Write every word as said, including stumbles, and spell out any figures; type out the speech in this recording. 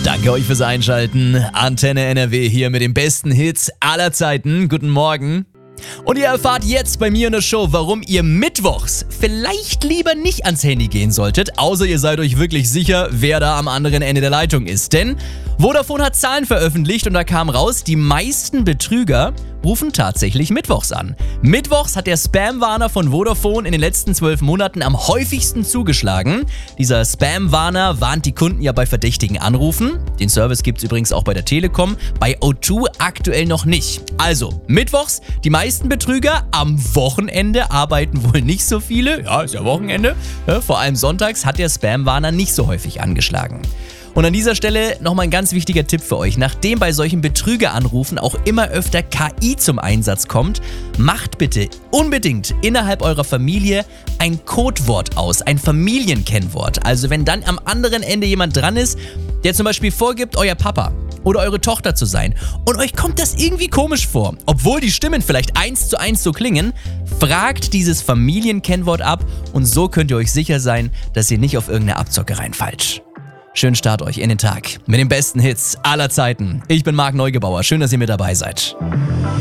Danke euch fürs Einschalten. Antenne N R W hier mit den besten Hits aller Zeiten. Guten Morgen. Und ihr erfahrt jetzt bei mir in der Show, warum ihr mittwochs vielleicht lieber nicht ans Handy gehen solltet, außer ihr seid euch wirklich sicher, wer da am anderen Ende der Leitung ist. Denn Vodafone hat Zahlen veröffentlicht und da kam raus, die meisten Betrüger rufen tatsächlich mittwochs an. Mittwochs hat der Spam-Warner von Vodafone in den letzten zwölf Monaten am häufigsten zugeschlagen. Dieser Spam-Warner warnt die Kunden ja bei verdächtigen Anrufen. Den Service gibt's übrigens auch bei der Telekom, bei O zwei aktuell noch nicht. Also, mittwochs, die meisten Betrüger, am Wochenende arbeiten wohl nicht so viele. Ja, ist ja Wochenende. Ja, vor allem sonntags hat der Spam-Warner nicht so häufig angeschlagen. Und an dieser Stelle nochmal ein ganz wichtiger Tipp für euch. Nachdem bei solchen Betrügeranrufen auch immer öfter K I zum Einsatz kommt, macht bitte unbedingt innerhalb eurer Familie ein Codewort aus, ein Familienkennwort. Also wenn dann am anderen Ende jemand dran ist, der zum Beispiel vorgibt, euer Papa oder eure Tochter zu sein und euch kommt das irgendwie komisch vor, obwohl die Stimmen vielleicht eins zu eins so klingen, fragt dieses Familienkennwort ab und so könnt ihr euch sicher sein, dass ihr nicht auf irgendeine Abzocke reinfallt. Schönen Start euch in den Tag mit den besten Hits aller Zeiten. Ich bin Marc Neugebauer. Schön, dass ihr mit dabei seid.